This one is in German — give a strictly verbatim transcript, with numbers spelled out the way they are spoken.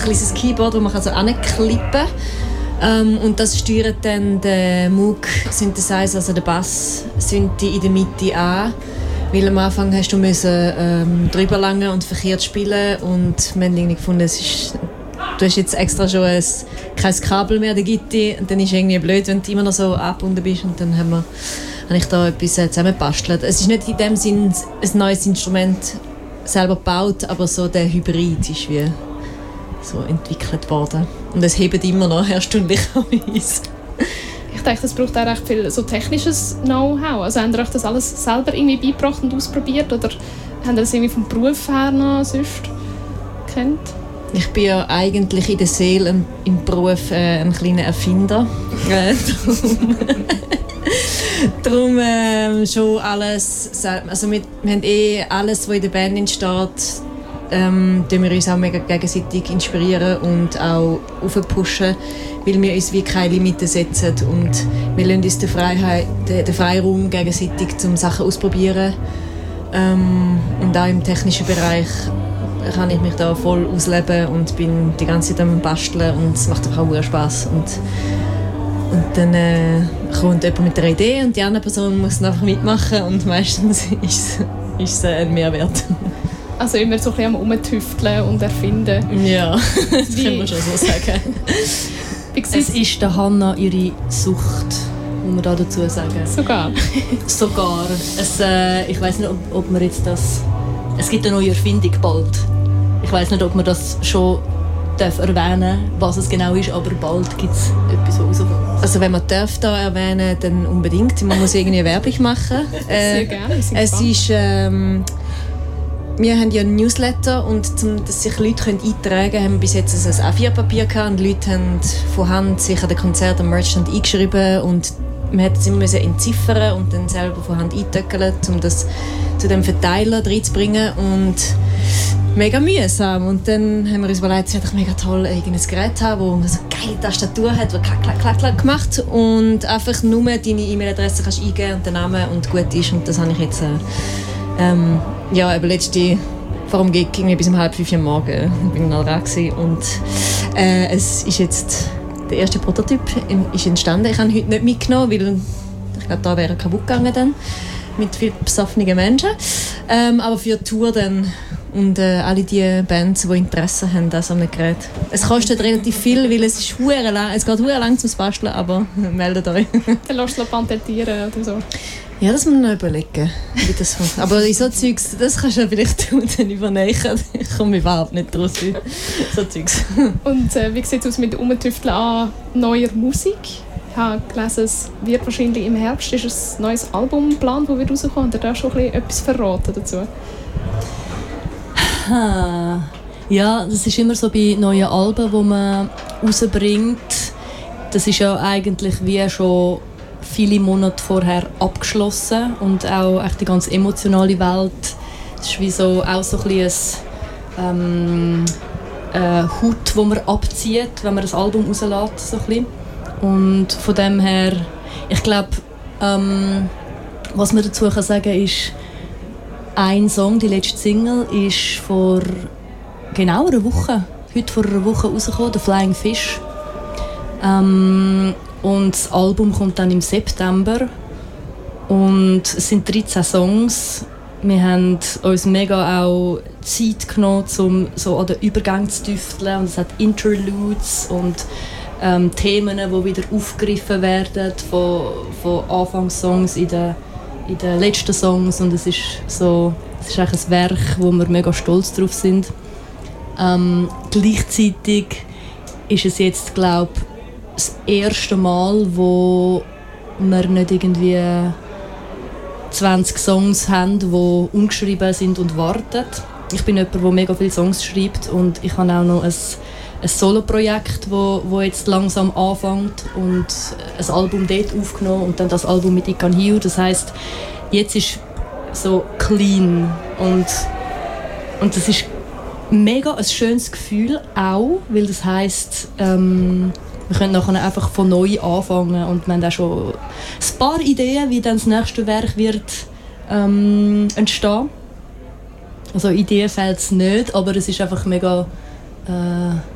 kleines Keyboard, das man so anklippen kann. Ähm, und das steuert dann den Moog Synthesizer, also den Bass, Synthi in der Mitte an. Weil am Anfang hast du müssen, ähm, drüber langen und verkehrt spielen und wir haben irgendwie gefunden, es ist, du hast jetzt extra schon ein, kein Kabel mehr, der Gitti, und dann ist es irgendwie blöd, wenn du immer noch so angebunden bist, und dann haben wir, habe ich da etwas zusammengebastelt. Es ist nicht in dem Sinn ein neues Instrument selber gebaut, aber so der Hybrid ist wie so entwickelt worden. Und es hebt immer noch erstaunlicherweise. Ich denke, das braucht auch recht viel so technisches Know-how. Also habt ihr euch das alles selber irgendwie beigebracht und ausprobiert? Oder habt ihr das irgendwie vom Beruf her noch sonst kennt? Ich bin ja eigentlich in der Seele im Beruf äh, ein kleiner Erfinder. Äh, Darum äh, schon alles, also wir, wir haben eh alles, was in der Band entsteht, ähm, wir uns auch mega gegenseitig inspirieren und auch aufpushen, weil wir uns wie keine Limiten setzen und wir lassen uns den, Freiheit, den, den Freiraum gegenseitig, um Sachen auszuprobieren. Ähm, und auch im technischen Bereich kann ich mich da voll ausleben und bin die ganze Zeit am Basteln und es macht einfach auch Spaß. Und Und dann äh, kommt jemand mit einer Idee und die andere Person muss einfach mitmachen und meistens ist es ein Mehrwert. Also immer so ein bisschen am Rumtüfteln und erfinden. Ja, das Wie? Kann man schon so sagen. Es ist der Hannah ihre Sucht, muss man da dazu sagen. Sogar? Sogar. Es, äh, ich weiss nicht, ob, ob man jetzt das... Es gibt eine neue Erfindung bald. Ich weiss nicht, ob man das schon darf erwähnen, was es genau ist, aber bald gibt es etwas rauskommt. Also wenn man darf da erwähnen, dann unbedingt. Man muss irgendwie Werbung machen. Äh, Sehr gerne. Es ist, ähm, wir haben ja ein Newsletter und um, dass sich Leute können eintragen können, haben wir bis jetzt ein A vier Papier gehabt und Leute haben von Hand sich an den Konzerten am Merchstand eingeschrieben und man musste es immer entziffern und dann selber von Hand eintöckeln, um das zu dem Verteiler reinzubringen und mega mühsam. Und dann haben wir uns überlegt, es wäre doch mega toll, ein Gerät haben, das so eine geile Tastatur hat, das klack, klack, klack, klack gemacht und einfach nur deine E-Mail-Adresse kannst eingeben und den Namen und gut ist. Und das habe ich jetzt äh, ähm, ja, eben letzte vor dem Gig irgendwie bis um halb fünf Uhr morgens bin ich noch dran gewesen. Und äh, es ist jetzt der erste Prototyp ist entstanden. Ich habe ihn heute nicht mitgenommen, weil ich glaube, da wäre kaputt gegangen dann mit vielen besoffenen Menschen. Ähm, aber für die Tour dann und äh, alle die Bands, die Interesse haben an so einem Gerät. Es kostet relativ viel, weil es ist verdammt lang, es geht verdammt lang zum Basteln, aber meldet euch. Dann lässt du es patentieren oder so. Ja, das muss man noch überlegen, wie das funktioniert. Aber in so Zeugs, das kannst du vielleicht dann übernehmen. Ich komme überhaupt nicht draus. So Zeugs. Und äh, wie sieht es aus mit Umtüfteln an neuer Musik? Ich habe gelesen, es wird wahrscheinlich im Herbst ist ein neues Album geplant, das wird rauskommen. Oder da schon ein bisschen etwas verraten dazu? Ja, das ist immer so bei neuen Alben, die man rausbringt. Das ist ja eigentlich wie schon viele Monate vorher abgeschlossen und auch echt die ganze emotionale Welt. Das ist wie so, auch so ein bisschen ähm, eine Haut, die man abzieht, wenn man das Album rauslässt. So ein bisschen. Und von dem her, ich glaube, ähm, was man dazu kann sagen kann, ist, ein Song, die letzte Single, ist vor genau einer Woche, heute vor einer Woche rausgekommen, «The Flying Fish». Ähm, und das Album kommt dann im September. Und es sind dreizehn Songs. Wir haben uns mega auch Zeit genommen, um so an den Übergang zu tüfteln. Und es hat Interludes und ähm, Themen, die wieder aufgegriffen werden von, von Anfangssongs in den in den letzten Songs und es ist so, es ist eigentlich ein Werk, wo wir mega stolz drauf sind. Ähm, gleichzeitig ist es jetzt, glaube ich, das erste Mal, wo wir nicht irgendwie zwanzig Songs haben, die ungeschrieben sind und warten. Ich bin jemand, der mega viele Songs schreibt und ich habe auch noch ein, ein Solo-Projekt, wo, wo jetzt langsam anfängt und ein Album dort aufgenommen und dann das Album mit Ikan Hiu. Das heisst, jetzt ist so clean und, und das ist mega ein schönes Gefühl auch, weil das heisst, ähm, wir können nachher einfach von neu anfangen und wir haben auch schon ein paar Ideen, wie dann das nächste Werk wird ähm, entstehen. Also Ideen fehlt es nicht, aber es ist einfach mega äh,